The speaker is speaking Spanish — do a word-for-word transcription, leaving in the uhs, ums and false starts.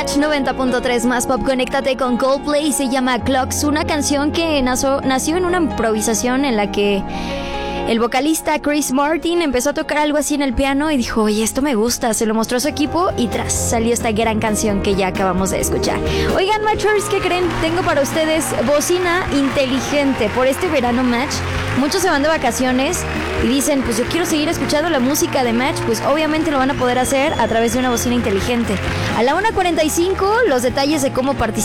Match noventa punto tres más pop. Conéctate con Coldplay. Se llama Clocks, una canción que nació, nació en una improvisación en la que el vocalista Chris Martin empezó a tocar algo así en el piano y dijo, oye, esto me gusta, se lo mostró a su equipo y tras salió esta gran canción que ya acabamos de escuchar. Oigan, Matchers, ¿qué creen? Tengo para ustedes bocina inteligente. Por este verano Match, muchos se van de vacaciones y dicen, pues yo quiero seguir escuchando la música de Match, pues obviamente lo van a poder hacer a través de una bocina inteligente. A la una cuarenta y cinco, los detalles de cómo participar